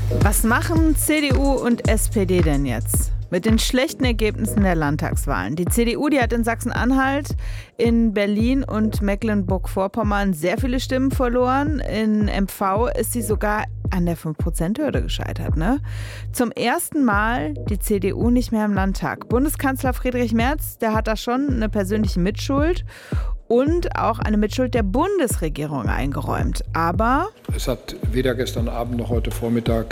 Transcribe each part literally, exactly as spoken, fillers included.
Was machen C D U und S P D denn jetzt mit den schlechten Ergebnissen der Landtagswahlen? Die C D U, die hat in Sachsen-Anhalt, in Berlin und Mecklenburg-Vorpommern sehr viele Stimmen verloren. In M V ist sie sogar an der fünf Prozent Hürde gescheitert. Ne? Zum ersten Mal die C D U nicht mehr im Landtag. Bundeskanzler Friedrich Merz, der hat da schon eine persönliche Mitschuld und auch eine Mitschuld der Bundesregierung eingeräumt. Aber es hat weder gestern Abend noch heute Vormittag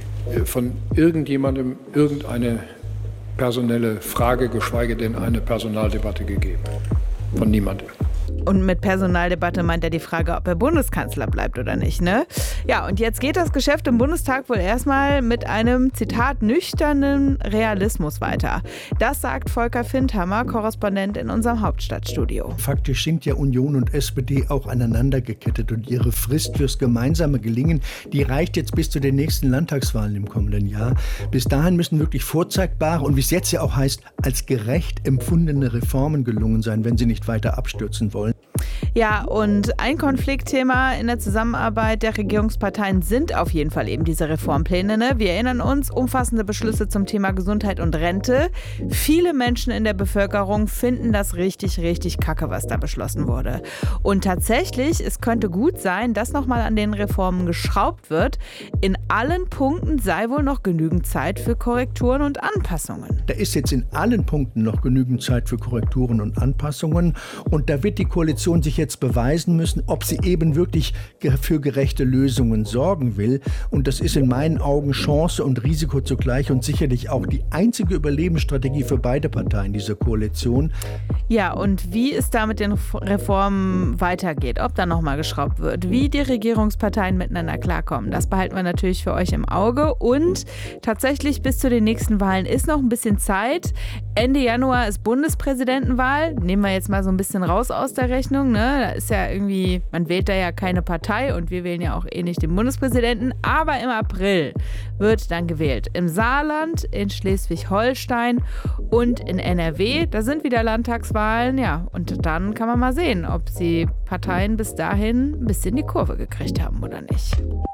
von irgendjemandem irgendeine personelle Frage, geschweige denn eine Personaldebatte gegeben. Von niemandem. Und mit Personaldebatte meint er die Frage, ob er Bundeskanzler bleibt oder nicht, ne? Ja, und jetzt geht das Geschäft im Bundestag wohl erstmal mit einem, Zitat, nüchternen Realismus weiter. Das sagt Volker Findhammer, Korrespondent in unserem Hauptstadtstudio. Faktisch sind ja Union und S P D auch aneinander gekettet und ihre Frist fürs gemeinsame Gelingen, die reicht jetzt bis zu den nächsten Landtagswahlen im kommenden Jahr. Bis dahin müssen wirklich vorzeigbare und wie es jetzt ja auch heißt, als gerecht empfundene Reformen gelungen sein, wenn sie nicht weiter abstürzen wollen. Ja, und ein Konfliktthema in der Zusammenarbeit der Regierungsparteien sind auf jeden Fall eben diese Reformpläne. Ne? Wir erinnern uns, umfassende Beschlüsse zum Thema Gesundheit und Rente. Viele Menschen in der Bevölkerung finden das richtig, richtig kacke, was da beschlossen wurde. Und tatsächlich, es könnte gut sein, dass nochmal an den Reformen geschraubt wird. In allen Punkten sei wohl noch genügend Zeit für Korrekturen und Anpassungen. Da ist jetzt in allen Punkten noch genügend Zeit für Korrekturen und Anpassungen. Und da wird die Koalition sich jetzt beweisen müssen, ob sie eben wirklich für gerechte Lösungen sorgen will. Und das ist in meinen Augen Chance und Risiko zugleich und sicherlich auch die einzige Überlebensstrategie für beide Parteien dieser Koalition. Ja, und wie es da mit den Reformen weitergeht, ob da nochmal geschraubt wird, wie die Regierungsparteien miteinander klarkommen, das behalten wir natürlich für euch im Auge. Und tatsächlich bis zu den nächsten Wahlen ist noch ein bisschen Zeit. Ende Januar ist Bundespräsidentenwahl. Nehmen wir jetzt mal so ein bisschen raus aus der Rechnung. Ne? Da ist ja irgendwie, man wählt da ja keine Partei und wir wählen ja auch eh nicht den Bundespräsidenten. Aber im April wird dann gewählt. Im Saarland, in Schleswig-Holstein und in N R W. Da sind wieder Landtagswahlen. Ja, und dann kann man mal sehen, ob die Parteien bis dahin ein bisschen die Kurve gekriegt haben oder nicht.